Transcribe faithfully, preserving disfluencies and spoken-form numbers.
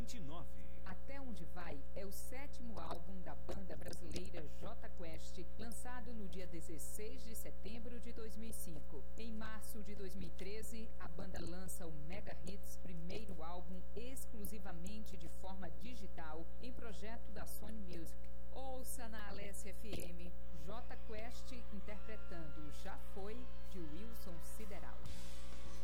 vinte e nove. Até Onde Vai é o sétimo álbum da banda brasileira J